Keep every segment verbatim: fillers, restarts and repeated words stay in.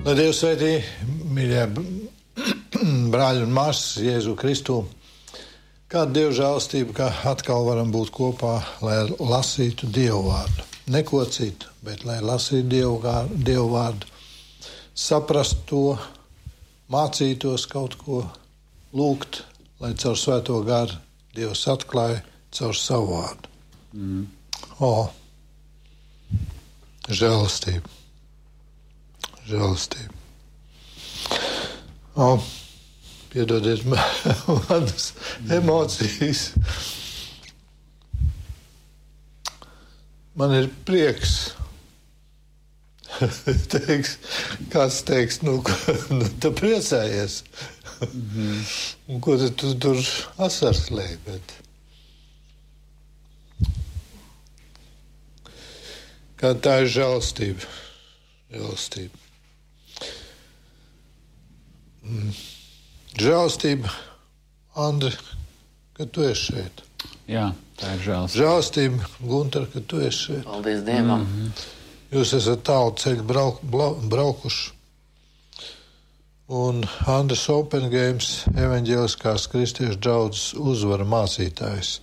Lai Dievs sveitī, mīļie brāļi un māsas Jēzu Kristu. Kāda Dieva žēlastība, ka atkal varam būt kopā, lai lasītu Dievu vārdu. Neko citu, bet lai lasītu Dievu, Dievu vārdu, saprastu to, mācītos kaut ko, lūgt, lai caur svēto garu Dievs atklāja caur savu vārdu. Mm. O, žēlastība. Žēlastība. O, piedodiet manas emocijas. Man ir prieks. teiks, kāds teiks, nu, nu tu priecājies. Mm-hmm. Un ko tu, tu tur asars lej, bet... Kā tā ir žēlastība. Žēlastība. Mm. Žēlastība, Andri, ka tu esi šeit. Jā, tā ir žēlastība. Žēlastība, Gunter, ka tu esi šeit. Paldies Dievam. Mm-hmm. Jūs esat tālu ceļu brauk, braukuši. Un Andris Opengames, evaņģēliskās kristiešu draudzes uzvara mācītājs.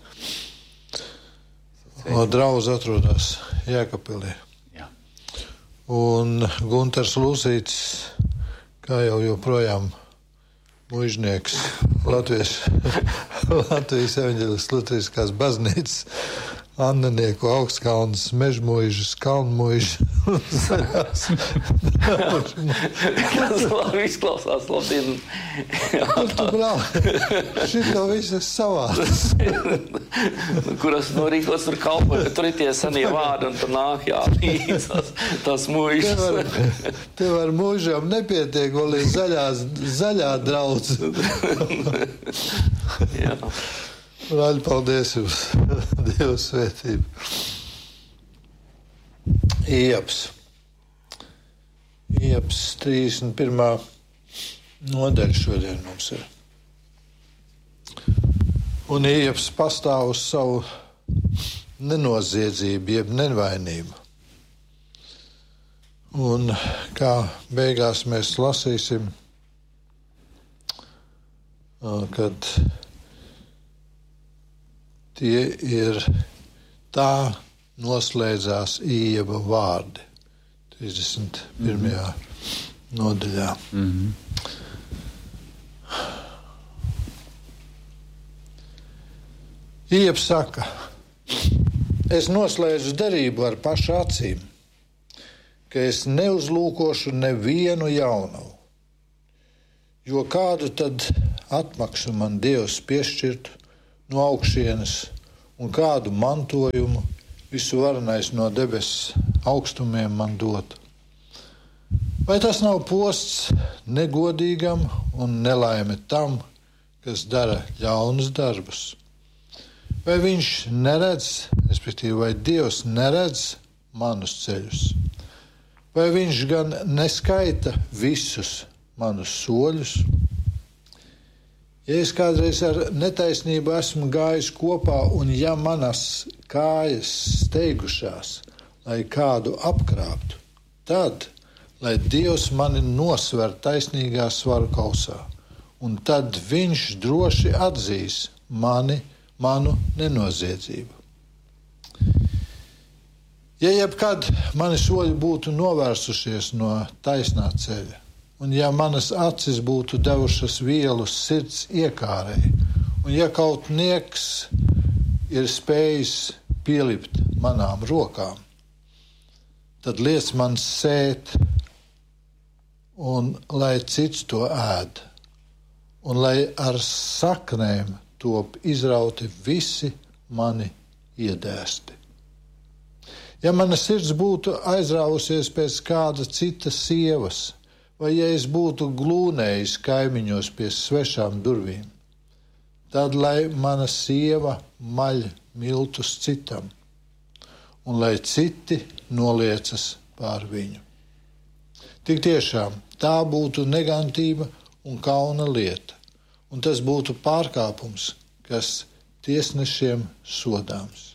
O draudz atrodas Jēkabpilī. Jā. Un Gunters Lūsīts, kā jau joprojām muižnieks Latvijas, Latvijas evaņģēliskās luteriskās baznīcas, Annanieku Augstkalnas mežmuižas, kalnmuižas. Tas labi izklausās, labdien. Kur tu brauc? Šito visu es savāds. Kuras norīkots tur kalpoja, bet tur ir tie senie vārdi un tur nāk jā, līdz tās, tās muižas. Tev ar, tev ar muižām nepietiek, vēl ir zaļās, zaļā draudz. Jā. Brāļi, paldies jums. Dieva svētība. Ieps. Ieps trīsdesmit pirmā nodaļa šodien mums ir. Un Ieps pastāv uz savu nenoziedzību, jeb nevainību. Un kā beigās mēs lasīsim, kad tie ir tā noslēdzās Ieba vārdi. trīsdesmit pirmajā Mm-hmm. nodaļā. Mm-hmm. Ieba saka, es noslēdzu derību ar pašu acīm, ka es neuzlūkošu nevienu jaunavu, jo kādu tad atmaksu man Dievs piešķirtu no augšienes un kādu mantojumu visu varenais no debesis augstumiem man dot. Vai tas nav posts negodīgam un nelaime tam, kas dara ļaunus darbus? Vai viņš neredz, respektīvi, vai Dievs neredz manus ceļus? Vai viņš gan neskaita visus manus soļus? Ja es kādreiz ar netaisnību esmu gājis kopā, un ja manas kājas steigušās, lai kādu apkrāptu, tad, lai Dievs mani nosver taisnīgā svaru kausā, un tad viņš droši atzīs mani, manu nenoziedzību. Ja jebkad mani soļi būtu novērsušies no taisnā ceļa, un ja manas acis būtu devušas vielu sirds iekārei, un ja kaut nieks ir spējis pielipt manām rokām, tad liec man sēt, un lai cits to ēd, un lai ar saknēm top izrauti visi mani iedēsti. Ja mana sirds būtu aizrāvusies pēc kāda cita sievas, vai ja es būtu glūnējis kaimiņos pie svešām durvīm, tad lai mana sieva maļ miltus citam, un lai citi noliecas pār viņu. Tik tiešām tā būtu negantība un kauna lieta, un tas būtu pārkāpums, kas tiesnešiem sodāms.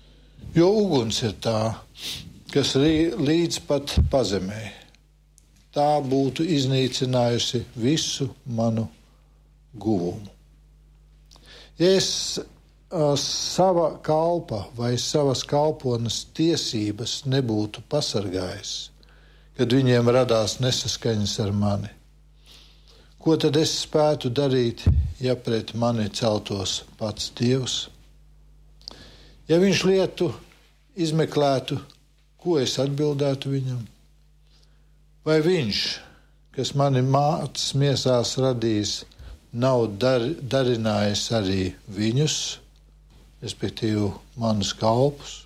Jo uguns ir tā, kas līdz pat pazemē. tā būtu iznīcinājusi visu manu guvumu. Ja es uh, sava kalpa vai savas kalpones tiesības nebūtu pasargājis, kad viņiem radās nesaskaņas ar mani, ko tad es spētu darīt, ja pret mani celtos pats Dievs? Ja viņš lietu izmeklētu, ko es atbildētu viņam? Vai viņš, kas mani mātes miesās radījis, nav dar, darinājis arī viņus, respektīvi manus kalpus?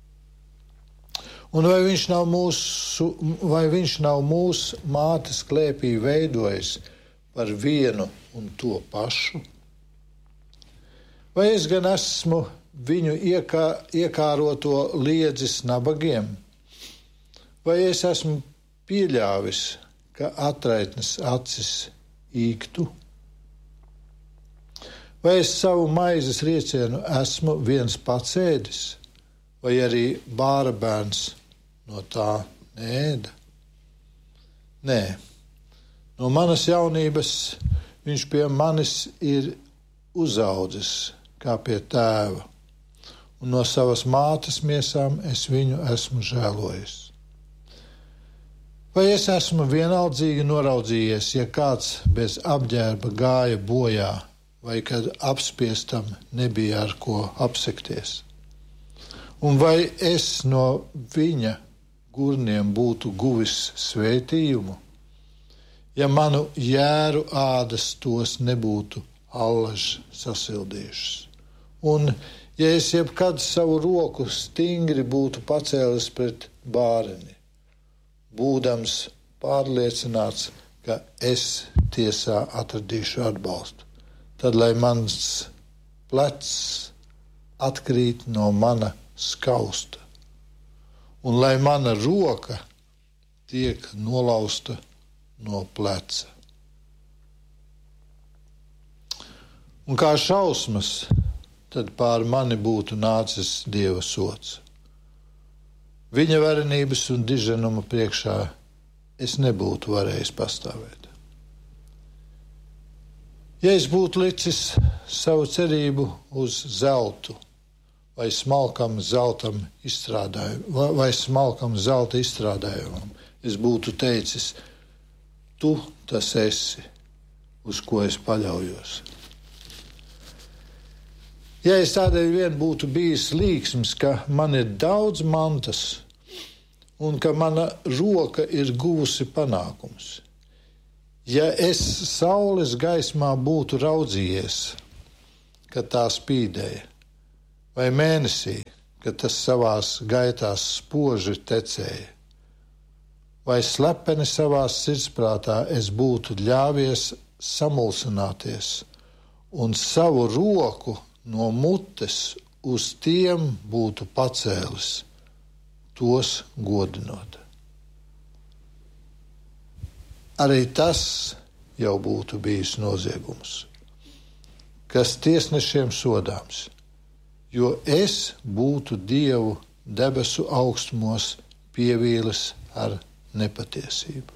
Un vai viņš nav mūsu, vai viņš nav mūsu mātes klēpī veidojis par vienu un to pašu? Vai es gan esmu viņu iekā, iekāroto liedzis nabagiem? Vai es esmu pieļāvis, ka atraitnes acis īktu? Vai es savu maizes riecienu esmu viens pats ēdis, vai arī bāra bērns no tā neēda? Nē, no manas jaunības viņš pie manis ir uzaudzis kā pie tēva, un no savas mātes miesām es viņu esmu žēlojis. Vai es esmu vienaldzīgi noraudzījies, ja kāds bez apģērba gāja bojā, vai kad apspiestam nebija ar ko apsekties? Un vai es no viņa gurniem būtu guvis svētījumu, ja manu jēru ādas tos nebūtu allaž sasildījušas? Un ja es jebkad savu roku stingri būtu pacēlis pret bāreni, būdams pārliecināts, ka es tiesā atradīšu atbalstu, tad lai mans plecs atkrīt no mana skausta, un lai mana roka tiek nolausta no pleca. Un kā šausmas, tad pār mani būtu nācis Dieva sods. Viņa varenības un diženuma priekšā es nebūtu varējis pastāvēt. Ja es būtu licis savu cerību uz zeltu vai smalkam zeltam izstrādājumu, vai, vai smalkam zelta izstrādājumam, es būtu teicis, tu tas esi, uz ko es paļaujos. Ja es tādēļ vien būtu bijis līksms, ka man ir daudz mantas un ka mana roka ir guvusi panākums, ja es saules gaismā būtu raudzījies, kad tā spīdēja, vai mēnesī, kad tas savās gaitās spoži tecēja, vai slepeni savās sirdsprātā es būtu ļāvies samulsināties un savu roku no mutes uz tiem būtu pacēlis, tos godinot. Arī tas jau būtu bijis noziegums, kas tiesnešiem sodāms, jo es būtu Dievu debesu augstumos pievīlis ar nepatiesību.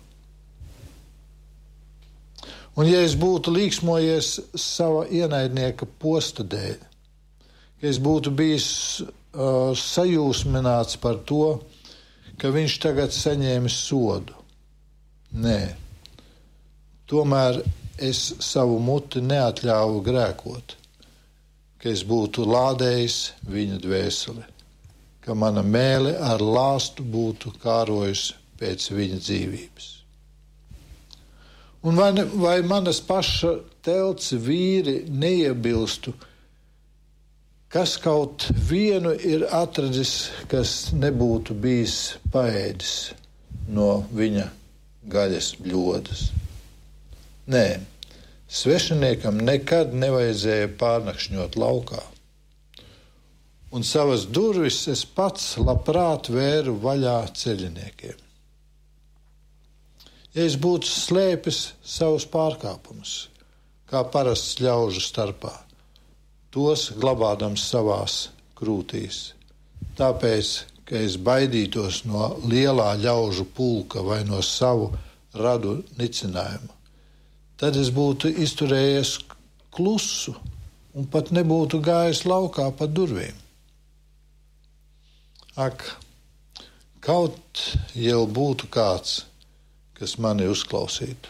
Un ja es būtu līksmojies sava ienaidnieka posta dēļ, ka es būtu bijis uh, sajūsmināts par to, ka viņš tagad saņēmis sodu. Nē, tomēr es savu muti neatļāvu grēkot, ka es būtu lādējis viņa dvēseli, ka mana mēle ar lāstu būtu kārojusi pēc viņa dzīvības. Un vai, ne, vai manas paša telci vīri neiebilstu, kas kaut vienu ir atradis, kas nebūtu bijis paēdis no viņa gaļas bļodas? Nē, svešiniekam nekad nevajadzēja pārnakšņot laukā. Un savas durvis es pats labprāt vēru vaļā ceļiniekiem. Ja es būtu slēpis savus pārkāpumus, kā parasts ļaužu starpā, tos glabādams savās krūtīs, tāpēc, ka es baidītos no lielā ļaužu pulka vai no savu radu nicinājumu, tad es būtu izturējies klusu un pat nebūtu gājis laukā pa durvīm. Ak, kaut jau būtu kāds, kas mani uzklausītu.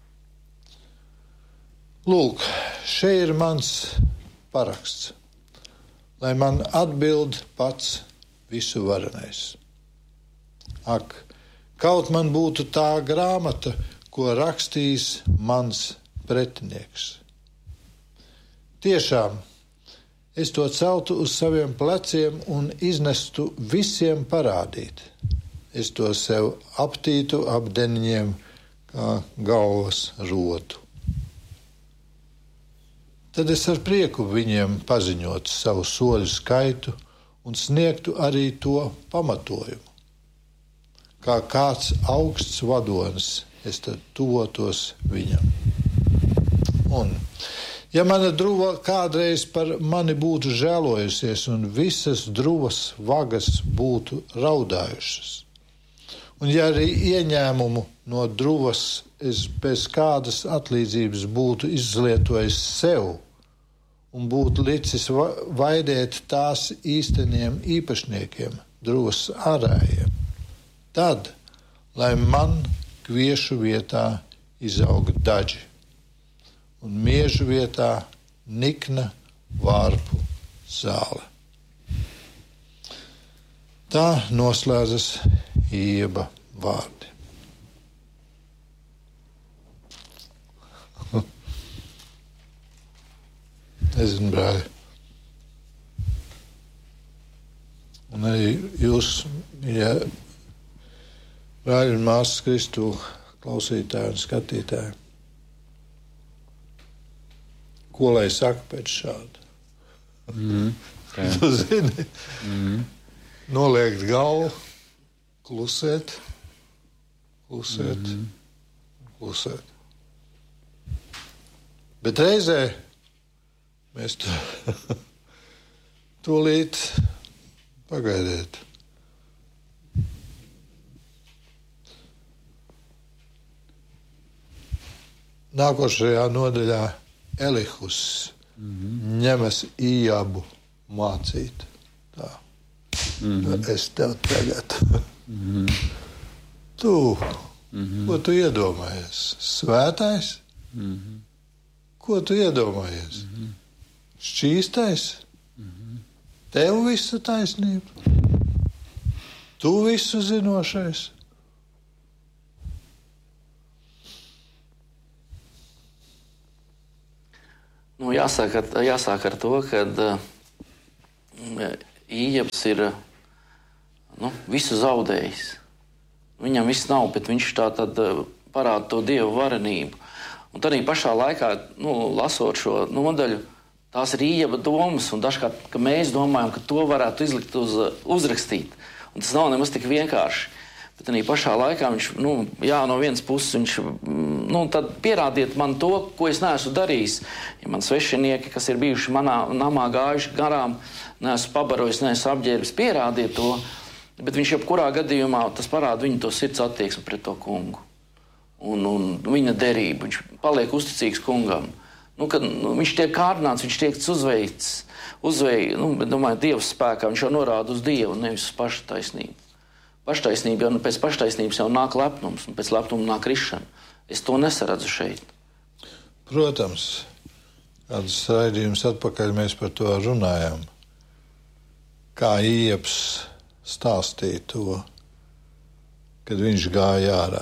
Lūk, šeit ir mans paraksts, lai man atbild pats visu varenais. Ak, kaut man būtu tā grāmata, ko rakstīs mans pretinieks. Tiešām, es to celtu uz saviem pleciem un iznestu visiem parādīt. Es to sev aptītu ap deniņiem kā galvas rotu. Tad es ar prieku viņiem paziņotu savu soļu skaitu un sniegtu arī to pamatojumu. Kā kāds augsts vadonis, es tad tuvotos viņam. Un, ja mana druva kādreiz par mani būtu žēlojusies un visas druvas vagas būtu raudājušas, un ja arī ieņēmumu no druvas es bez kādas atlīdzības būtu izlietojis sev un būtu licis vaidēt tās īsteniem īpašniekiem, druvas ārējiem, tad, lai man kviešu vietā izaug daži un miežu vietā nikna vārpu zāle. Tā noslēdzas Ieba vārdi. Nezinu, brāļi. Un arī jūs, ja brāļi un māsas Kristu klausītāji un skatītāji, ko lai saka pēc šāda? Mm, tu zini, mm. noliekt galvu, klusēt, klusēt, mm. klusēt. Bet reizē mēs to tūlīt pagaidiet. Nākošajā nodaļā Elihus mm-hmm. ņemas Ijabu mācīt. Tā. Mm-hmm. Es tev tagad. Mm-hmm. Tu, mm-hmm. ko tu iedomājies? Svētais? Mm-hmm. Ko tu iedomājies? Mm-hmm. Šķīstais? Mm-hmm. Tev visa taisnība? Tu visu zinošais? Nu, jāsāk, ar, jāsāk ar to, ka uh, Ījabs ir uh, nu, visu zaudējis. Viņam viss nav, bet viņš tā tad uh, parāda to Dievu varenību. Un tad arī pašā laikā, nu, lasot šo nodaļu, tās ir Ījaba domas, un dažkārt, ka mēs domājam, ka to varētu izlikt uz, uh, uzrakstīt. Un tas nav nemaz tik vienkārši. Bet arī pašā laikā viņš, nu, jā, no vienas puses viņš, nu, tad pierādiet man to, ko es neesmu darījis. Ja man svešinieki, kas ir bijuši manā namā gājuši garām, neesmu pabarojis, neesmu apģērbis, pierādiet to. Bet viņš jebkurā gadījumā, tas parāda viņu to sirds attieksmi pret to kungu. Un, un viņa derību, viņš paliek uzticīgs kungam. Nu, kad nu, viņš tiek kārdināts, viņš tiek uzveikts, uzveik, nu, bet, domāju, Dievs spēkā, viņš jau norāda uz Dievu, nevis uz pašu taisnību. Paštaisnība, jo nu, pēc paštaisnības jau nāk lepnums, un pēc lepnuma nāk krišana. Es to nesaredzu šeit. Protams, kādus raidījumus atpakaļ mēs par to runājam. Kā Ījabs stāstīja to, kad viņš gāja ārā.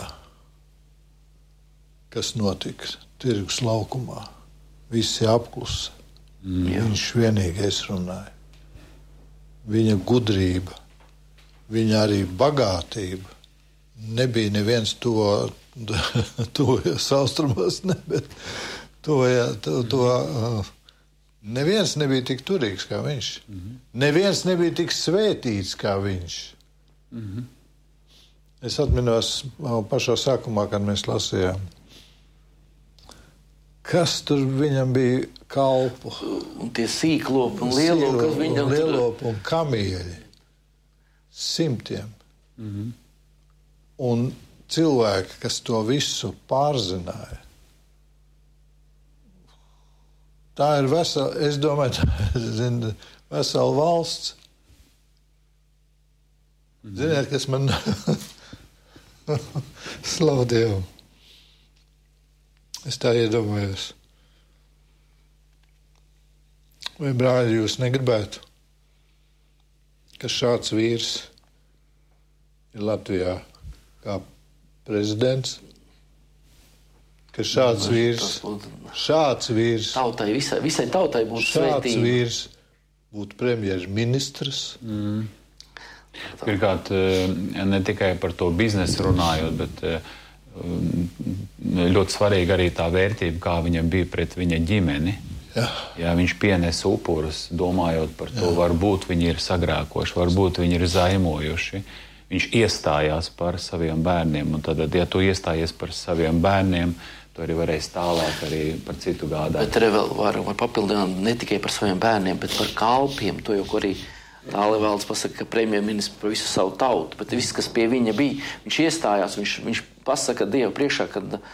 Kas notika tirgus laukumā. Visi apklusa. Mm. Viņš vienīgais runāja. Viņa gudrība. Viņa arī bagātība. Nebija neviens to, to saustrumos, ne, bet to, to, to neviens nebija tik turīgs kā viņš. Mm-hmm. Neviens nebija tik svētīts kā viņš. Mm-hmm. Es atminos pašā sākumā, kad mēs lasījām, kas tur viņam bija kalpu. Un tie sīklopi un lielopi, kas viņam tur... Lielopi un kamieļi. Simtiem. Mm-hmm. Un cilvēki, kas to visu pārzināja. Tā ir vesela, es domāju, tā ir vesela valsts. Ziniet, kas man slavu Dievu. Es tā iedomājos. Vai, brāļi, jūs negribētu, ka šāds vīrs ir Latvijā kā prezidents? Ka šāds vīrs, šāds vīrs, tautai, visai, visai tautai būtu šāds svētība. vīrs būtu premjerministrs? Mm. Pirmkārt, ne tikai par to biznesu runājot, bet ļoti svarīga arī tā vērtība, kā viņam bija pret viņa ģimeni. Jā. Jā, viņš pienesa upurus, domājot par to, Jā. varbūt viņi ir sagrēkoši, varbūt viņi ir zaimojuši. Viņš iestājās par saviem bērniem, un tad, ja tu iestājies par saviem bērniem, tu arī varēsi tālāk arī par citu gādāt. Bet arī vēl var, var papildināt ne tikai par saviem bērniem, bet par kalpiem. To jau arī Tālēvalds pasaka, ka premjerministrs par visu savu tautu, bet viss, kas pie viņa bija, viņš iestājās, viņš, viņš pasaka Dievu priekšā, ka uh,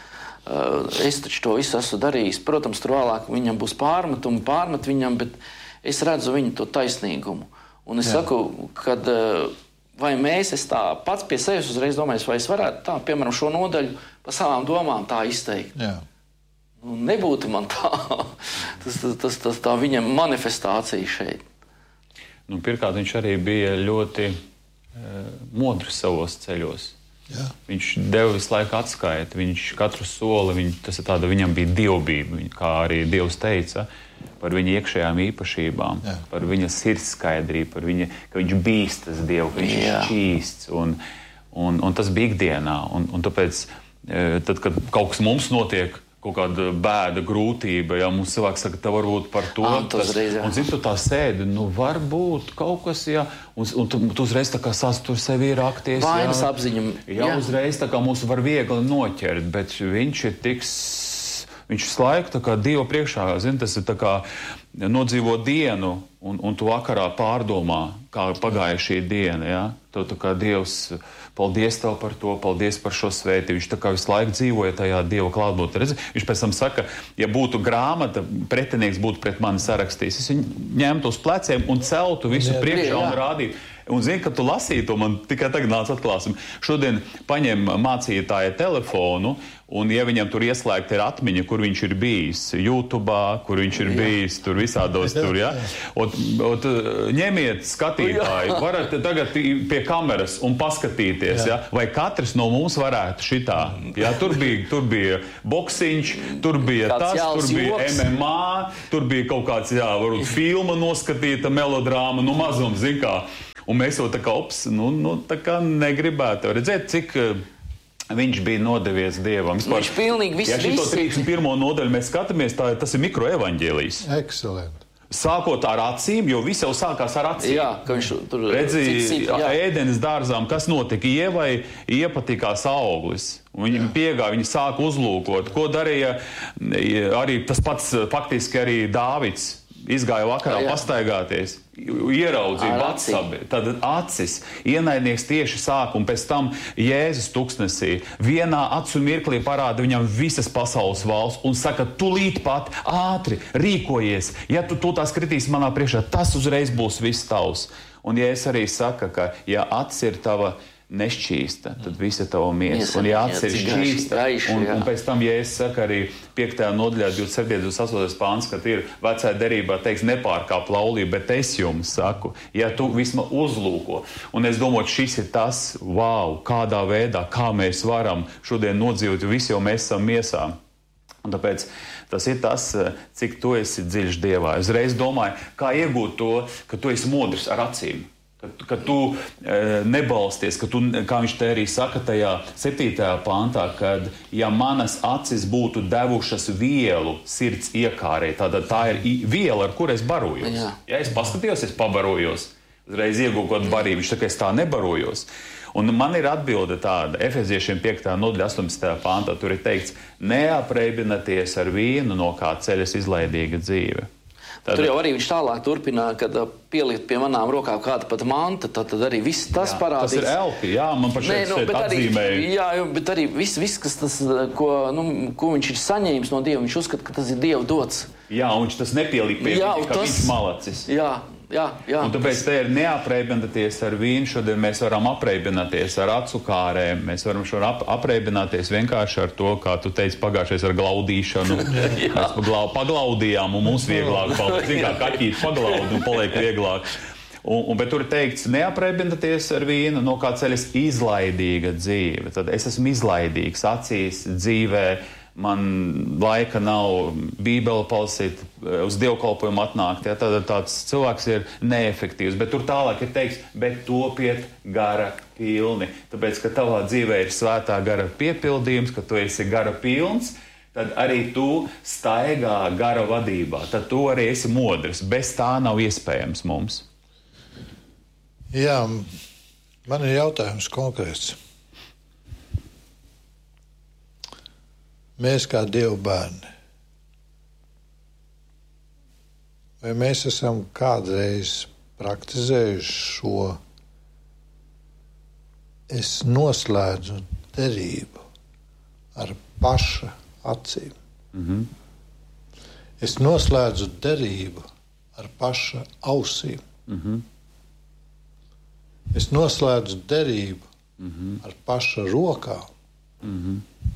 es taču to visu esmu darījis. Protams, tur vēlāk viņam būs pārmetumi, pārmet viņam, bet es redzu viņu to taisnīgumu. Un es Jā. saku, kad uh, vai mēs, es tā pats pie sevis uzreiz domāju, vai es varētu tā, piemēram, šo nodaļu pa savām domām tā izteikt. Jā. Nu, nebūtu man tā, tas, tas, tas, tas tā viņa manifestācija šeit. Nu, pirmkārt, viņš arī bija ļoti e, modrs savos ceļos. Jā. Viņš deva visu laiku atskaiti, viņš katru soli, viņ, tas ir tāda, viņam bija dievbība, kā arī Dievs teica, par viņa iekšējām īpašībām, Jā. par viņa sirds skaidrību, par viņa, ka viņš bīstas Dievu, ka viņš Jā. ir šķīsts, un, un, un tas bija ikdienā. Un, un tāpēc, e, tad, kad kaut kas mums notiek, kaut kāda bēda, grūtība, ja mums cilvēks saka, tā varbūt par to, à, tas, uzreiz, un zin, tu tā sēdi, nu varbūt kaut kas, ja, un, un tu, tu uzreiz tā kā sastur sevi rakties, vainas ja, apziņa. ja, Jā. uzreiz tā kā mūs var viegli noķert, bet viņš ir tiks, viņš slaiku tā kā Dievu priekšā, zin, tas ir tā kā nodzīvo dienu, un, un tu vakarā pārdomā, kā pagāja šī diena, ja, tu tā kā Dievs, paldies tev par to, paldies par šo svētību. Viņš tā kā visu laiku dzīvoja tajā Dieva klātbūtnē. Viņš pēc tam saka, ja būtu grāmata, pretinieks būtu pret mani sarakstījis, es viņu ņemtu uz pleciem un celtu visu Jā, priekšā jā. un rādītu. Un zini, kad tu lasīji to, man tikai tagad nāca atklāsim. Šodien paņem mācītāja telefonu, un ja viņam tur ieslēgta ir atmiņa, kur viņš ir bijis, YouTube, kur viņš ir Jā. bijis, tur visādos tur, ja? Ot, ot, ņemiet skatītāji, varat tagad pie kameras un paskatīties, ja? Vai katrs no mums varētu šitā. Ja? Tur bija, tur bija boksiņš, tur bija Kāds tas, tur bija joks. M M A, tur bija kaut kāds, jā, varbūt filma noskatīta, melodrāma, nu mazums, zin kā. Un mēs jau tā kā ops, nu, nu tā kā negribētu redzēt, cik uh, viņš bija nodevies Dievam. Vispār, Viņš pilnīgi viss, ja šito visi. trīsdesmit pirmo nodaļu mēs skatāmies, tā, tas ir mikroevaņģēlijs. Ekscelenti. Sākot ar acīm, jo viss jau sākās ar acīm. Jā, ka viņš tur Redzi, cit, cit, jā. ēdenes dārzām, kas notika? Ievai iepatikās auglis. Viņa piegāja, viņa sāka uzlūkot. Ko darīja arī tas pats faktiski arī Dāvids? Izgāja vakarā jā, jā. pastaigāties, ieraudzīja vatsabi, tad acis, ienaidnieks tieši sāk, un pēc tam Jēzus tuksnesī vienā acu mirklī parāda viņam visas pasaules valsts un saka, tulīt pat, ātri, rīkojies, ja tu, tu tās kritīs manā priekšā, tas uzreiz būs viss tavs. Un Jēzus arī saka, ka ja acis ir tava nešķīsta, tad visa tava miesa. Un ja acis ir šķīsta, un, un pēc tam, ja es saku arī piektajā nodaļā, divdesmit septītais, divdesmit astotais pāns, ka ir vecajā derībā teiks nepārkāp laulību, bet es jums saku, ja tu vismaz uzlūko. Un es domāju, šis ir tas, wow, kādā veidā, kā mēs varam šodien nodzīvot, jo visi jau mēs esam miesā. Un tāpēc tas ir tas, cik tu esi dziļš Dievā. Es reiz domāju, kā iegūt to, ka tu esi modrs ar acīm. Ka, ka tu e, nebalsties, ka tu, kā viņš te arī saka tajā septītajā pāntā, kad ja manas acis būtu devušas vielu sirds iekārē, tad tā ir viela, ar kur es barojos. Jā. Ja es paskatījos, es pabarojos, uzreiz iegūtu kaut barību, viņš tā kā es tā nebarojos. Un man ir atbilde tāda, Efeziešiem piektajā nodaļā astoņpadsmitajā pāntā, tur ir teikts, neapreibināties ar vīnu, no kā ceļas izlaidīga dzīve. Tad, tur jau arī viņš tālāk turpināja, kad pielikt pie manām rokām kāda pat manta, tad, tad arī viss tas jā, parādīs. Tas ir elki, jā, man par šeit, Nē, nu, šeit atzīmēja. Arī, jā, bet arī viss, vis, kas tas, ko, nu, ko viņš ir saņēmis no Dieva, viņš uzskata, ka tas ir Dieva dots. Jā, un viņš tas nepielika pie jā, viņa, ka tas, viņš malacis. Jā, jā, jā. Un tāpēc te ir neapreibināties ar vīnu, šodien mēs varam apreibināties ar acukārēm, mēs varam šodien ap, apreibināties vienkārši ar to, kā tu teici pagājušais ar glaudīšanu. Mēs paglau, paglaudījām un mums vieglāk paliek, zin kā kaķīt paglaud un paliek vieglāk. Un, un, bet tur ir teikts, neapreibināties ar vīnu, no kā ceļas izlaidīga dzīve. Tad es esmu izlaidīgs acīs, dzīvē, man laika nav bībeli palasīt, uz dievkalpojumu atnākt. Ja? Tad tāds cilvēks ir neefektīvs. Bet tur tālāk ir teikts, bet topiet gara pilni. Tāpēc, ka tavā dzīvē ir svētā gara piepildījums, ka tu esi gara pilns, tad arī tu staigā gara vadībā. Tad tu arī esi modrs. Bez tā nav iespējams mums. Jā, man ir jautājums konkrēts. Mēs kā Dieva bērni, vai mēs esam kādreiz praktizējuši šo es noslēdzu derību ar paša acīm? Mm-hmm. Es noslēdzu derību ar paša ausīm. Mm-hmm. Es noslēdzu derību mm-hmm. ar paša rokām. Mm-hmm.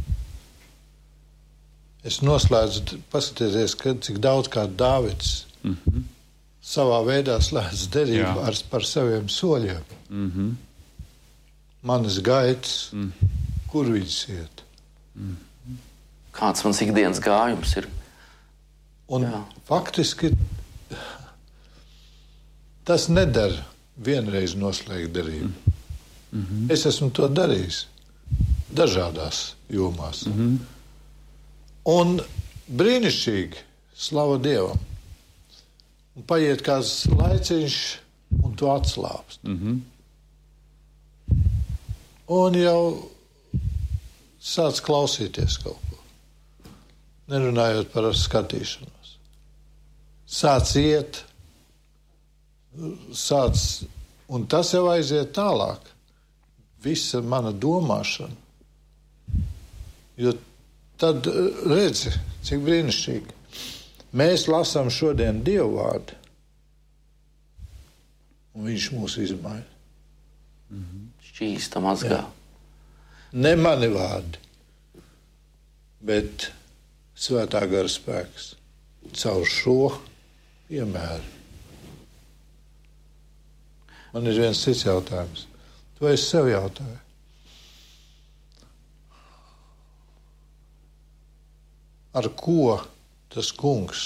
Es noslēdzu, paskatieties, ka, cik daudz kā Dāvids mm-hmm. savā veidā slēdz derību ar, par saviem soļiem. Mm-hmm. Manas gaitas, mm-hmm. kur viņas iet. Mm-hmm. Kāds mans ikdienas gājums ir. Un Jā. faktiski tas nedara vienreiz noslēgt derību. Mm-hmm. Es esmu to darījis dažādās jomās. Mm-hmm. Un brīnišķīgi, slava Dievam. Un paiet kāds laiciņš, un tu atslāpst. Mm-hmm. Un jau sāc klausīties kaut ko. Nerunājot par skatīšanos. Sāc iet, sāc, un tas jau aiziet tālāk. Visa mana domāšana. Jo tad redzi, cik brīnišķīgi. Mēs lasām šodien Dievu vārdu, un viņš mūs izmaina. Mm-hmm. Šķīsta mazgā. Ne mani vārdi, bet svētā gara spēks caur šo piemēru. Man ir viens cits jautājums. To es sev jautāju. Ar ko tas kungs,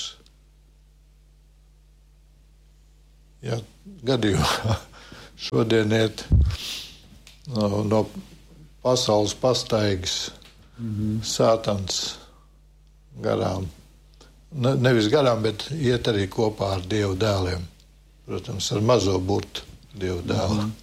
ja gadījumā šodien iet no, no pasaules pastaigas mm-hmm. sātans garām, ne, nevis garām, bet iet arī kopā ar Dievu dēliem, protams, ar mazo burtu Dievu dēlu. Mm-hmm.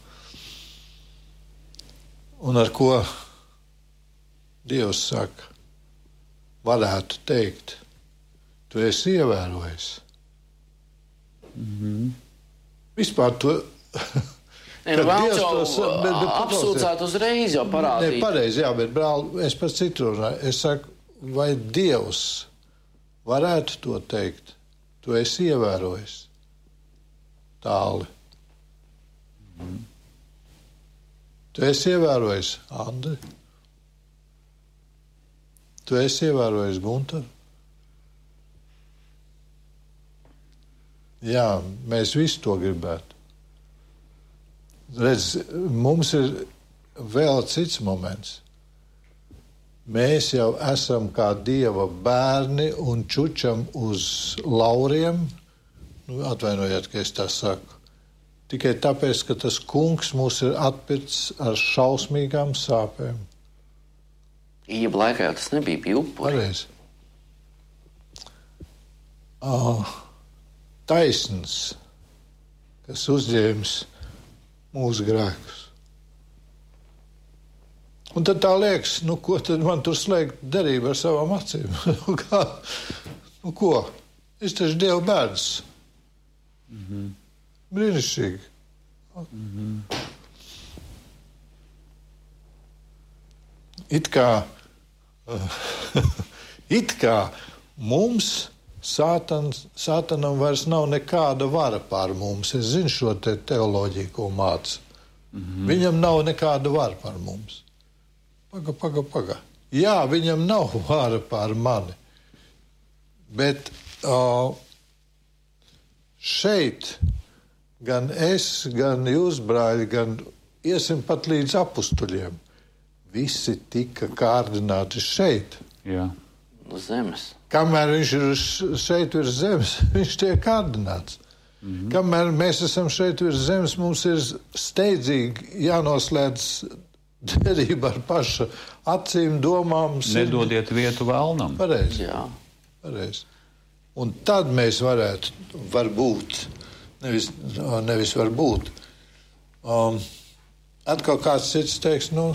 Un ar ko Dievs saka, varētu teikt, tu esi ievērojis. Mm-hmm. Vispār to... Nē, nu vēl jau apsūdzēt uzreiz jau parādīt. Nē, pareizi, jā, bet brāl, es par citu runāju. Es saku, vai Dievs varētu to teikt, tu esi ievērojis tāli. Mm-hmm. Tu esi ievērojis Andri. Tu esi ievērojis Guntaru. Jā, mēs visi to gribētu. Redz, mums ir vēl cits moments. Mēs jau esam kā Dieva bērni un čučam uz lauriem. Nu, atvainojiet, ka es tā saku. Tikai tāpēc, ka tas kungs mūs ir atpircis ar šausmīgām sāpēm. Iebu laikā jau tas nebija pie upuri. Pareizi. Oh, taisns, kas uzņēmis mūsu grēkus. Un tad tā liekas, nu ko tad man tur slēgt derību ar savām acīm? Kā? Nu ko? Es taču Dieva bērns. Mm-hmm. Brīnišķīgi. Mm-hmm. It kā, it kā mums sātans, sātanam vairs nav nekāda vara pār mums. Es zinu šo te teoloģiju, ko māca. Mm-hmm. Viņam nav nekāda vara pār mums. Paga, paga, paga. Jā, viņam nav vara pār mani. Bet uh, šeit gan es, gan jūs, brāļi, gan iesim pat līdz apustuļiem. Visi tika kārdināti šeit. Jā. Uz zemes. Kamēr viņš ir šeit virs zemes, viņš tiek kārdināts. Mm-hmm. Kamēr mēs esam šeit virs zemes, mums ir steidzīgi jānoslēdz derība ar paša acīm, domām. Nedodiet vietu vēlnam. Pareizi. Jā. Pareizi. Un tad mēs varētu, varbūt, nevis, nevis varbūt, um, atkal kāds cits teiks, nu,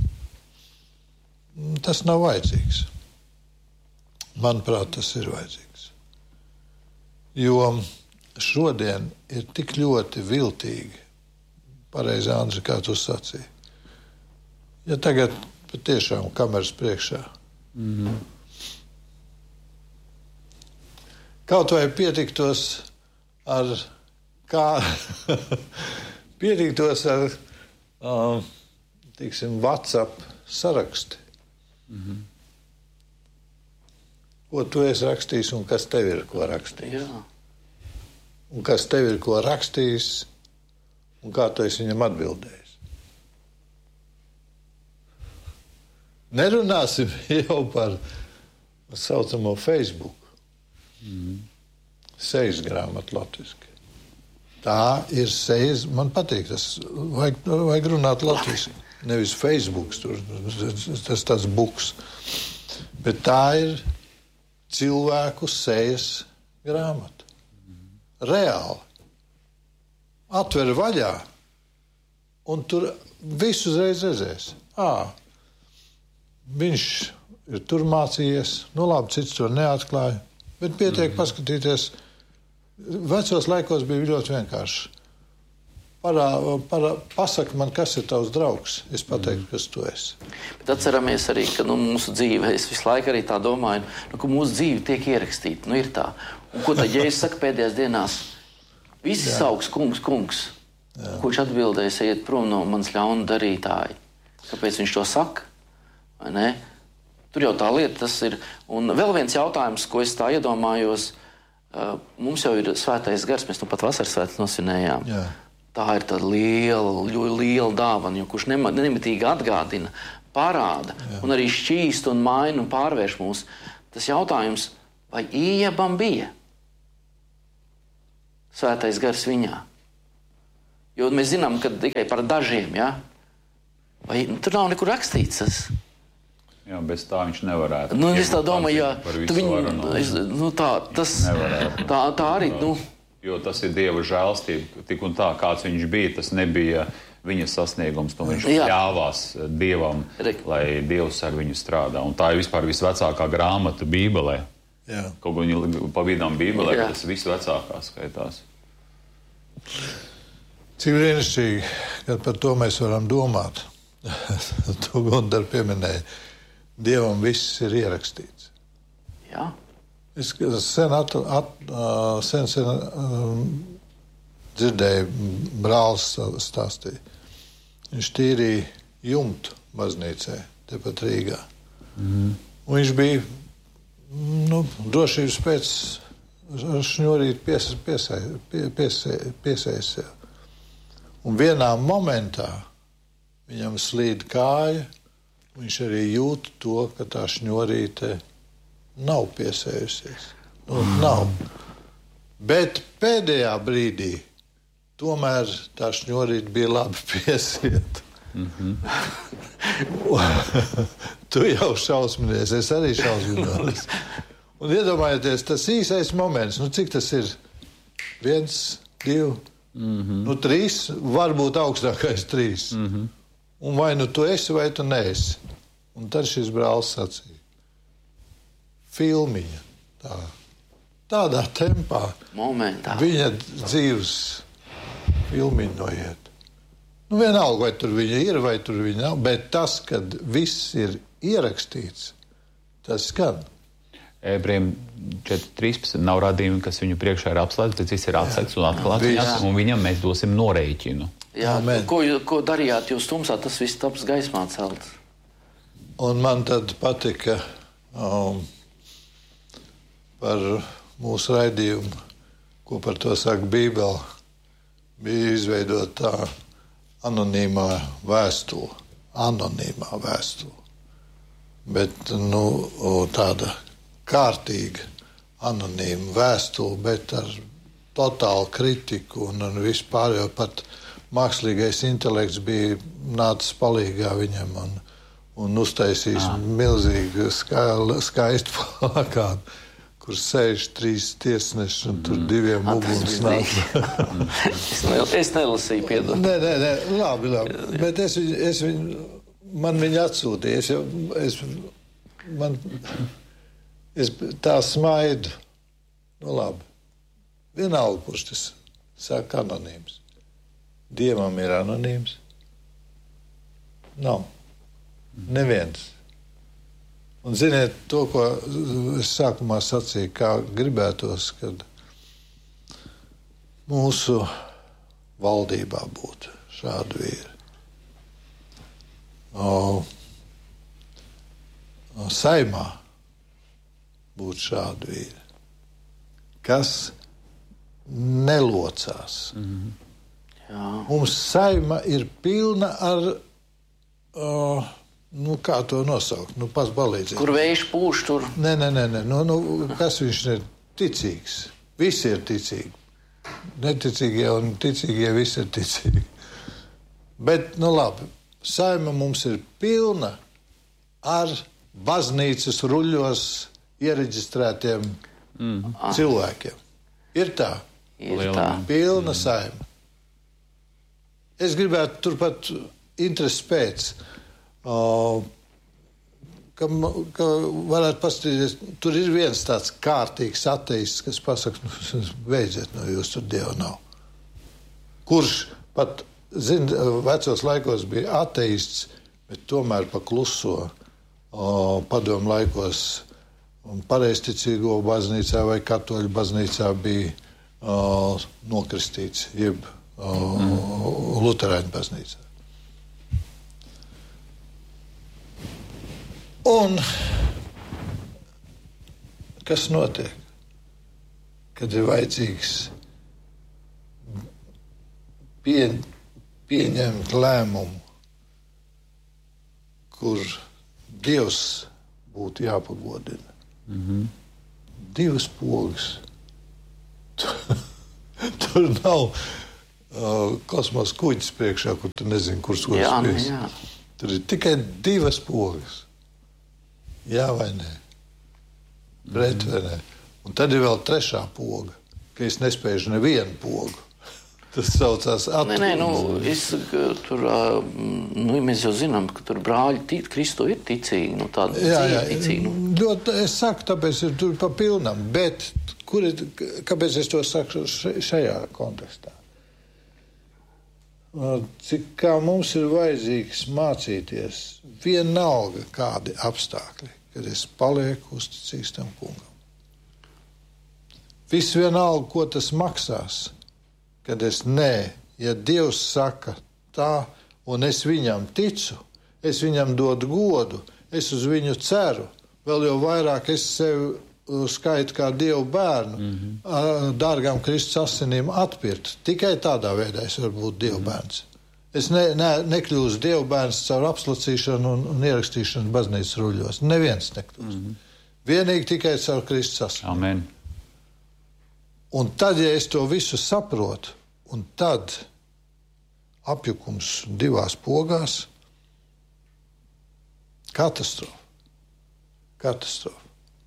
tas nav vajadzīgs. Manuprāt, tas ir vajadzīgs. Jo šodien ir tik ļoti viltīgi, pareizi, Andri, kā tu sacīji. Ja tagad patiešām kameras priekšā. Mm-hmm. Kaut vai pietiktos ar, kā, pietiktos ar, uh, tiksim, WhatsApp saraksti. Mm-hmm. Ko tu esi rakstījis un kas tev ir ko rakstījis. Jā. Un kas tev ir ko rakstījis un kā tu esi viņam atbildējis. Nerunāsim jau par saucamo Facebook. Mm. Sejas grāmata latviski. Tā ir sejas, man patīk, tas vajag, vajag runāt latviski. Nevis Facebooks, tur, tas tāds buks. Bet tā ir cilvēku sejas grāmata. Reāli. Atver vaļā, un tur visu uzreiz redzēs. Ā, viņš ir tur mācījies, nu labi, cits to neatklāja, bet pietiek mm-hmm. paskatīties. Vecos laikos bija ļoti vienkārši. Parā, parā, pasaka man, kas ir tavs draugs. Es pateiktu, mm-hmm. kas tu esi. Bet atceramies arī, ka nu, mūsu dzīve, es visu laiku arī tā domāju, nu, ka mūsu dzīve tiek ierakstīta. Nu, ir tā. Un ko tad Jēzus saka pēdējās dienās? Visi sauks kungs, kungs. Jā. Ko viņš atbildēs, iet prom no manas ļaunu darītāji. Kāpēc viņš to saka? Vai ne? Tur jau tā lieta tas ir. Un vēl viens jautājums, ko es tā iedomājos, uh, mums jau ir svētais gars, mēs nu pat vasaras svētas nosvinējām. Jā. Tā ir tāda liela, liela dāvana, jo kurš nema, nemitīgi atgādina, parāda, jā. Un arī šķīst un maina un pārvērš mūs. Tas jautājums, vai Ījabam bija svētais gars viņā? Jo mēs zinām, ka tikai par dažiem, ja? Vai tur nav nekur rakstīts tas? Jā, bez tā viņš nevarētu. Nu, es tā domāju, ja tu viņu, es, nu tā, tas, tā, tā arī, nu. Jo tas ir Dieva žēlstība, tik un tā, kāds viņš bija, tas nebija viņa sasniegums, un viņš jā. Ļāvās Dievam, Rek. Lai Dievs ar viņu strādā. Un tā ir vispār visvecākā grāmata Bībelē. Jā. Kaut ko viņi pavīdām Bībelē, bet tas visvecākā skaitās. Cik brīnišķīgi, kad par to mēs varam domāt. To Gundar pieminēja. Dievam viss ir ierakstīts. Jā. Es sen, at, at, sen, sen um, dzirdēju, brālis stāstīja. Viņš tīrīja jumtu baznīcē, tepat Rīgā. Mm. Un viņš bija, nu, drošības pēc ar šņurīt pies, piesē, pie, piesē, piesējis sev. Un vienā momentā viņam slīd kāja, viņš arī jūt to, ka tā šņurīte nav piesējusies. Nu, nav. Bet pēdējā brīdī tomēr tā šņurīte bija labi piesieta. Mm-hmm. Tu jau šausminies, es arī šausminos. Un iedomājieties, tas īsais moments, nu cik tas ir? Viens, divi, mm-hmm. nu trīs, varbūt augstākais trīs. Mm-hmm. Un vai nu tu esi, vai tu neesi. Un tad šis brālis sacīja. Filmiņa. Tā. tādā tempā. Momentā. Viņa dzīves filmiņu noiet. Nu, vienalga, vai tur viņa ir, vai tur viņa nav, bet tas, kad viss ir ierakstīts, tas skan. Ebrejiem četri trīspadsmit nav radījumi, kas viņu priekšā ir apslēgts, bet viss ir atsekts un atklāts, un viņam mēs dosim norēķinu. Jā, ko, ko darījāt jūs tumsā, tas viss taps gaismā celts. Un man tad patika um, par mūsu raidījumu, ko par to saka Bībele, bija izveidot tā anonīmā vēstule. Anonīmā vēstule. Bet, nu, tāda kārtīga anonīma vēstule, bet ar totālu kritiku un, un vispār, jo pat mākslīgais intelekts bija nācis palīgā viņam un, un uztaisījis ah. milzīgu ska, skaistu plakātu, kur sēž trīs tiesneši un tur diviem uguns nāk. es, ne, es nelasīju, piedod. Nē, nē, nē, labi, labi. Bet es viņu, es viņu, man viņu atsūtīju. Es jau, es, man, es tā smaidu. Nu, labi. Vienalga, kurš tas saka anonīms. Dievam ir anonīms? Nav. Neviens. Un ziniet, to, ko es sākumā sacīju, kā gribētos, kad mūsu valdībā būtu šādi vīri. O, o, Saimā būtu šādi vīri, kas nelocās. Mm-hmm. Jā. Mums Saima ir pilna ar... O, Nu, kā to nosaukt? Nu, pats palīdzēt. Kur vējš pūš tur? Nē, nē, nē. nē. Nu, nu, kas viņš ir ticīgs? Visi ir ticīgi. Neticīgie un ticīgie visi ir ticīgi. Bet, nu labi, Saima mums ir pilna ar baznīcas ruļos iereģistrētiem mm. cilvēkiem. Ir tā? Ir tā. Pilna mm. Saima. Es gribētu turpat interesi pēc... O, ka, ka varētu paskatīties, tur ir viens tāds kārtīgs ateists, kas pasaka, nu, beidziet, no jūs tur Dievu nav. Kurš pat, zin, vecos laikos bija ateists, bet tomēr pakluso o, padomu laikos un pareizticīgo baznīcā vai katoļu baznīcā bija o, nokristīts, jeb o, mm. luterāņu baznīcā. Un kas notiek, kad ir vajadzīgs pie, pieņemt lēmumu, kur Dievs būtu jāpagodina? Mm-hmm. Divas pogas. Tur nav uh, kosmosa kuģis priekšā, kur tu nezini, kurš otrs priekšā. Tur ir tikai divas pogas. Jā vai nē? Pret vai nē? Un tad ir vēl trešā poga, ka es nespēju nevienu pogu. Tas saucās atpūs. Nē, nē, nu, es, tur, nu, mēs jau zinām, ka tur brāļi tic, Kristu ir ticīgi, nu, tāda jā, jā, ticīgi. Nu. Ļoti, es saku, tāpēc ir tur pa pilnam, bet kur ir, kāpēc es to saku šajā kontekstā? Cik kā mums ir vajadzīgs mācīties vienalga kādi apstākļi, kad es palieku uzticīgs tam kungam. Viss vienalga, ko tas maksās, kad es nē, ja Dievs saka tā, un es viņam ticu, es viņam dodu godu, es uz viņu ceru, vēl jau vairāk es sevi skaitu kā Dievu bērnu, mm-hmm. dārgām Kristus asinīm atpirkt. Tikai tādā veidā es varu būt Dievu bērns. Es ne, ne, nekļūstu Dievu bērns caur apslacīšanu un, un ierakstīšanu baznīcas ruļos. Neviens nekļūst. Mm-hmm. Vienīgi tikai caur Kristus asinīm. Amen. Un tad, ja es to visu saprotu, un tad apjukums divās pogās, katastrofa. Katastrofa.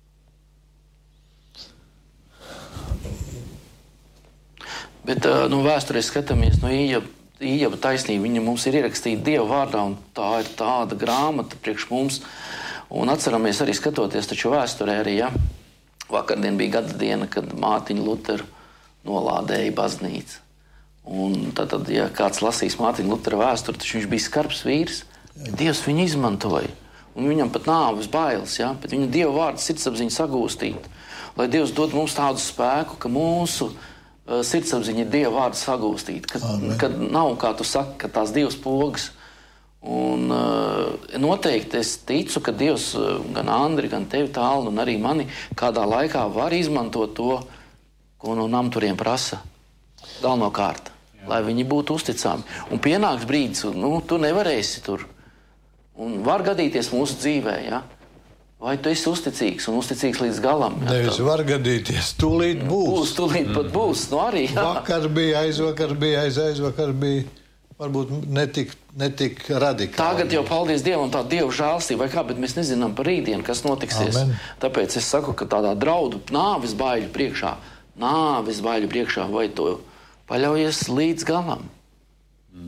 Bet no vēsturē skatāmies, no Ījaba taisnība, viņa mums ir ierakstīta Dieva vārdā, un tā ir tāda grāmata priekš mums. Un atceramies arī skatoties taču vēsturē arī, ja, vakardien bija gada diena, kad Mārtiņu Luteru nolādēja baznīca. Un tad, tad, ja kāds lasīs Mārtiņu Luteru vēsturi, tad viņš bija skarbs vīrs. Dievs viņu izmantoja. Un viņam pat nāves bailes, ja? Bet viņa Dieva vārda sirdsapziņa sagūstīt. Lai Dievs dod mums tādu spēku, ka mūsu uh, sirdsapziņa ir Dieva vārda sagūstīt. Kad, kad nav, kā tu saki, ka tās divas pogas. Un uh, noteikti es ticu, ka Dievs uh, gan Andri, gan tevi tālu, un arī mani kādā laikā var izmantot to, ko no namturiem prasa. Galvenokārt, lai viņi būtu uzticami. Un pienāks brīdis, nu, tu nevarēsi tur. Un var gadīties mūsu dzīvē, ja? Vai tu esi uzticīgs un uzticīgs līdz galam? Ja? Nevis var gadīties, tūlīt būs. Būs, tūlīt pat būs, nu arī, jā. Vakar bija, aizvakar bija, aiz aizvakar bija, varbūt netik, netik radikāli. Tagad jau, paldies Dievam, tā Dieva žēlstība vai kā, bet mēs nezinām par rītdienu, kas notiksies. Amen. Tāpēc es saku, ka tādā draudu nāves baiļu priekšā, nāves baiļu priekšā, vai to paļaujies līdz galam. Mm.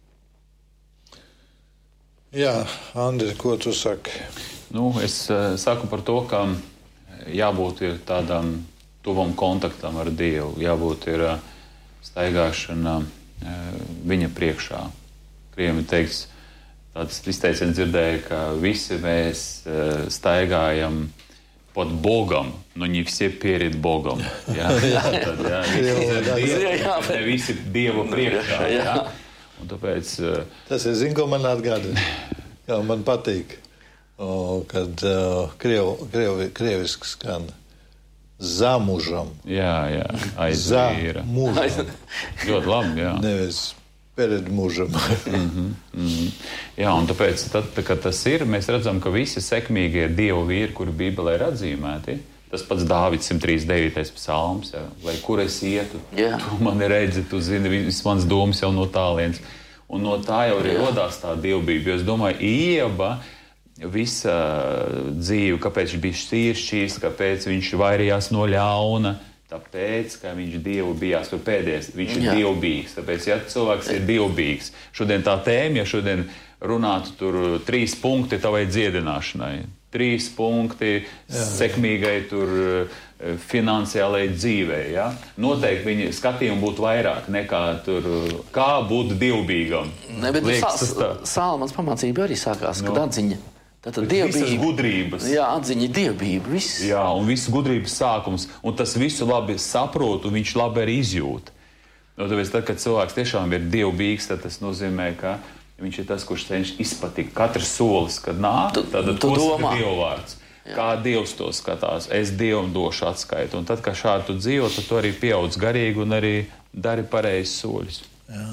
Jā, Andri, ko tu saki? Nu, es uh, saku par to, ka jābūt ir tādam tuvam kontaktam ar Dievu, jābūt ir uh, staigāšana uh, viņa priekšā. Krievi teiks, tāds izteiciens dzirdēja, ka visi mēs uh, staigājam под Богом, но не все перед Богом. Jā, tad, jā, visi, diev, ne visi Dieva priekšā. Jā. Un tāpēc, tas ir, zinu, ko man atgādina, kā man patīk, o, kad uh, kriev, kriev, krieviski skan zamužam. Jā, jā, aiz vīra. Zamužam. Ļoti labi, jā. Nevis pēred mužam. mm-hmm, mm-hmm. Jā, un tāpēc, tad, kad tas ir, mēs redzam, ka visi sekmīgie Dievu vīri, kuri Bībelē ir atzīmēti, tas pats Dāvids simt trīsdesmit devītais psalms, ja, lai kur es ietu, yeah. Tu mani redzi, tu zini, viss mans domas jau no tālienes. Un no tā jau arī rodās tā dievbība, jo es domāju, Ieba visa dzīve, kāpēc viņš bija šķīršķīs, kāpēc viņš vairījās no ļauna, tāpēc, ka viņš Dievu bijās tur pēdējais, viņš ir Jā. dievbīgs, tāpēc, ja cilvēks ir dievbīgs, šodien tā tēma, ja šodien runātu tur trīs punkti tavai dziedināšanai, trīs punkti jā, sekmīgai tur finansiālajai dzīvei, ja? Noteikti viņa skatījumi būtu vairāk nekā tur, kā būt dievbīgam. Ne, bet Liekas, sā, Salmans pamācība arī sākās, no. Kad atziņa. Tātad dievbība. Visas gudrības. Jā, atziņa dievbība, viss. Jā, un visas gudrības sākums, un tas visu labi saprot, un viņš labi arī izjūt. No, tāpēc, tad, kad cilvēks tiešām ir dievbīgs, tad tas nozīmē, ka viņš ir tas, kurš cenšas izpatikt. Katrs solis, kad nāk, tu, tad tas ir Dievvārds. Jā. Kā Dievs to skatās, es Dievam došu atskaitu. Un tad, kā šādi tu dzīvo, tad tu arī pieaudz garīgi un arī dari pareizes soļus. Jā.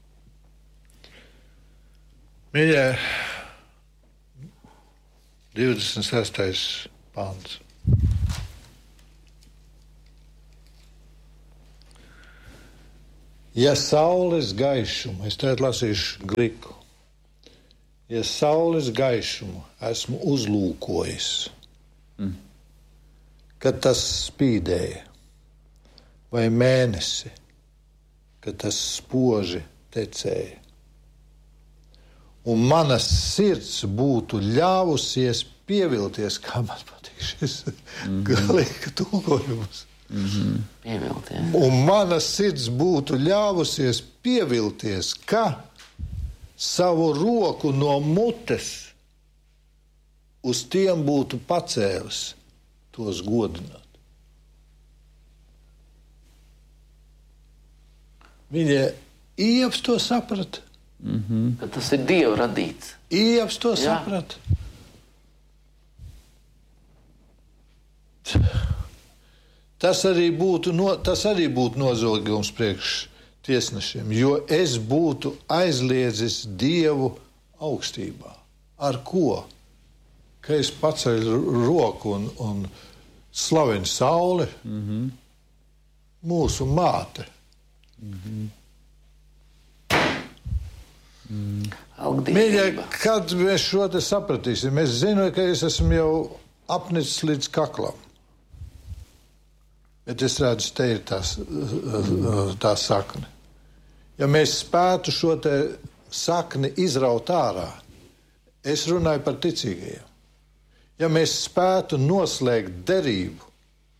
Mīļie, divdesmit sestais pants. Ja saules gaišumu, es tagad lasīšu gliku, ja saules gaišumu esmu uzlūkojis, mm. kad tas spīdēja, vai mēnesi, kad tas spoži tecēja, un manas sirds būtu ļāvusies pievilties, kā man patīk šis mm-hmm. galīgi tulkojums. Mm-hmm. Pievilties. Un mana sirds būtu ļāvusies pievilties, ka savu roku no mutes uz tiem būtu pacēlis tos godināt. Viņa Ievs to saprata. Mm-hmm. Ka tas ir Dieva radīts. Ievs to Jā. saprata. Tas arī būtu, no, tas arī būtu nozogums priekš tiesnešiem, jo es būtu aizliedzis Dievu augstībā. Ar ko? Ka es paceļu roku un, un slavinu sauli, mm-hmm. mūsu māte. Mm-hmm. Mm. Mīļie, kad mēs šo te sapratīsim, es zinu, ka es esmu jau apnicis līdz kaklam. Bet es redzu, te ir tās, tā sakne. Ja mēs spētu šo te sakni izraut ārā, es runāju par ticīgajiem. Ja mēs spētu noslēgt derību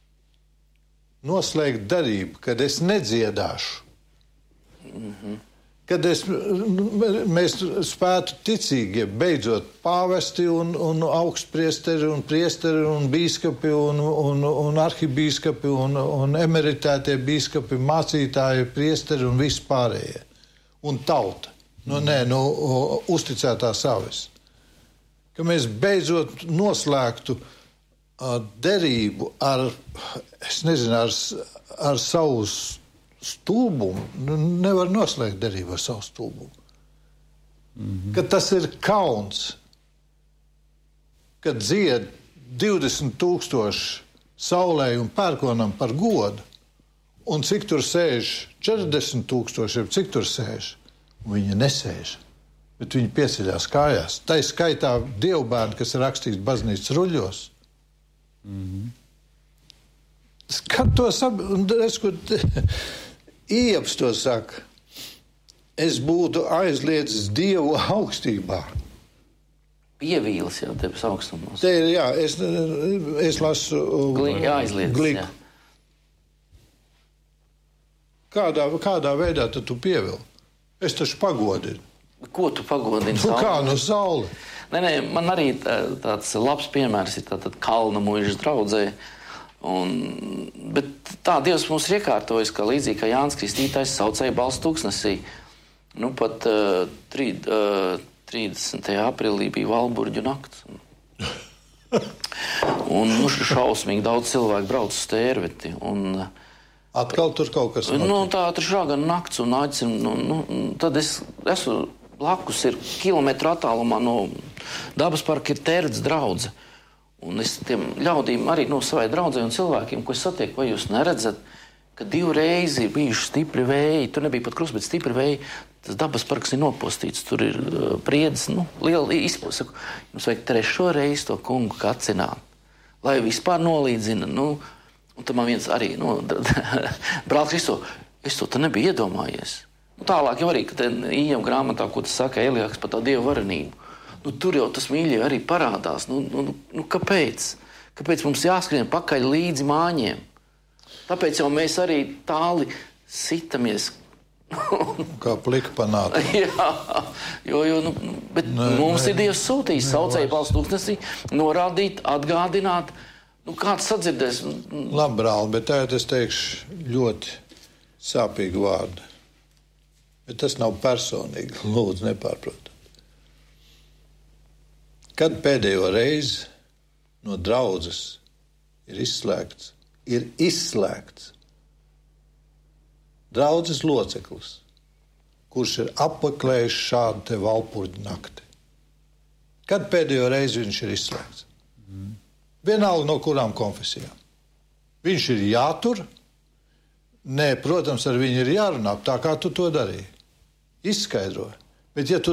noslēgt darību, kad es nedziedāšu. Mm-hmm. Kad es, mēs spētu ticīgi beidzot pāvesti un, un augstpriesteri un priesteri un bīskapi un, un, un arhibīskapi un, un emeritētie bīskapi, mācītāji, priesteri un visi pārējie. Un tauta. Nu, nē, nu, uzticētā savis. Ka mēs beidzot noslēgtu uh, derību ar, es nezinu, ar, ar savu stulbumu. Nu, nevar noslēgt derību ar savu stulbumu. Mm-hmm. Ka tas ir kauns, kad dzied divdesmit tūkstoši saulē un pērkonam par godu, un cik tur sēž četrdesmit tūkstoši, cik tur sēž, un viņi nesēž. Bet viņi pieceļās kājās. Tā ir skaitā dievbērni, kas ir rakstīts baznīcas ruļļos. Mm-hmm. Skat to sab... Un es, ko... Ieps to saka. Es būtu aizliedzis Dievu augstībā. Pievīlis jau tevis augstumos. Te ir, jā, es, es lasu... Gli, jā, aizliedzis, gliku. Jā. Kādā, kādā veidā tad tu pievili? Es taču pagodinu. Ko tu pagodini? Nu kā, no saule? Nē, nē, man arī tā, tāds labs piemērs ir tātad Kalna muižas draudzē. Un, bet tā Dievs mums ir iekārtojis, ka līdzīgi kā Jānis Kristītājs saucēja balstu tūkstnesī. Nu, pat uh, trīd, uh, trīsdesmitajā aprīlī bija Valburģu nakts. Un nu, šausmīgi daudz cilvēku brauc uz Tērveti. Un, atkal tur kaut kas notiek. Nu, tā tur šāgan nakts un aicina. Nu, nu, tad es esmu blakus, ir kilometru attālumā no dabas parka ir Tērvets draudze. Un es tiem ļaudīm arī no savai draudzē un cilvēkiem, ko es satieku, vai jūs neredzat, ka divu reizi ir bijuši stipri vēji, tur nebija pat krusts, bet stipri vēji, tas dabas parks ir nopostīts, tur ir uh, priedis, nu, liela izpūsaku. Jums vajag trešo reizi to kungu kacināt, lai vispār nolīdzina, nu, un tad man viens arī, nu, brāl Kristo, es to te nebiju iedomājies. Nu, tālāk jau arī, ka te Ījam grāmatā, ko tas saka Elijaks par tā Dieva varenību. Nu, tur jau tas mīļie arī parādās. Nu, nu, nu, kāpēc? Kāpēc mums jāskrien pakaļ līdzi māņiem? Tāpēc jau mēs arī tāli sitamies. Kā plika panāta. Jā, jo, jo, nu, bet nē, mums nē, ir Dievs sūtījis saucēju balstu tūkstnesī, norādīt, atgādināt. Nu, kāds sadzirdēs? Labi, brāl, bet tagad es teikšu ļoti sāpīgu vārdu. Bet tas nav personīgi. Lūdzu, nepārprotat. Kad pēdējo reizi no draudzes ir izslēgts, ir izslēgts draudzes loceklis, kurš ir apmeklējis šādu te Valpurģu nakti. Kad pēdējo reizi viņš ir izslēgts? Mm. Vienalga no kurām konfesijām. Viņš ir jātur, nē, protams, ar viņu ir jārunā, tā kā tu to darīji. Izskaidroji. Bet ja tu